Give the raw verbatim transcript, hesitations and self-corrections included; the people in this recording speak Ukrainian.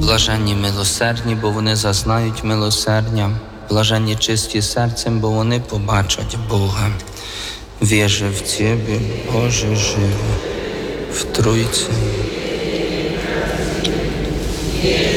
Блаженні милосердні, бо вони зазнають милосердя. Блаженні чисті серцем, бо вони побачать Бога. Вierzę w Ciebie, Boże żywy, w Trójcy.